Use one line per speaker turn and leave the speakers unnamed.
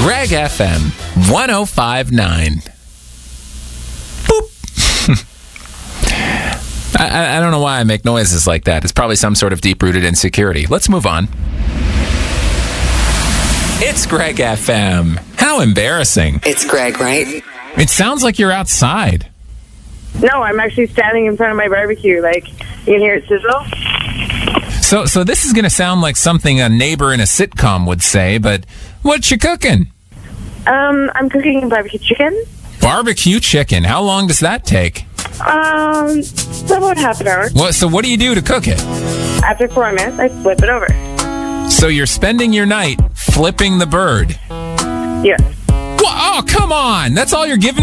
Greg FM 105.9. Boop. I don't know why I make noises like that. It's probably some sort of deep-rooted insecurity. Let's move on. It's Greg FM. How embarrassing.
It's Greg, right?
It sounds like you're outside.
No, I'm actually standing in front of my barbecue. Like, you can hear it sizzle.
So this is going to sound like something a neighbor in a sitcom would say, but what you cooking?
I'm cooking barbecue chicken.
Barbecue chicken. How long does that take?
About half an hour.
So what do you do to cook it?
After 4 minutes, I flip it over.
So you're spending your night flipping the bird.
Yes.
Oh, come on. That's all you're giving